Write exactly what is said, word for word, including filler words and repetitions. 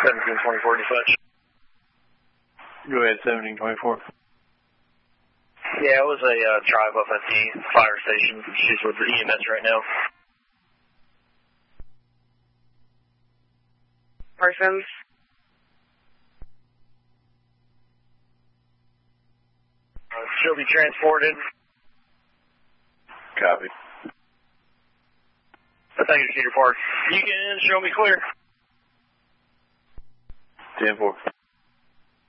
seventeen twenty-four dispatch. Go ahead, seventeen twenty-four. Yeah, it was a uh, drive up at the fire station. She's with the E M S right now. Parsons. Uh, she'll be transported. Copy. Thank you, Cedar Park. You can show me clear. ten four.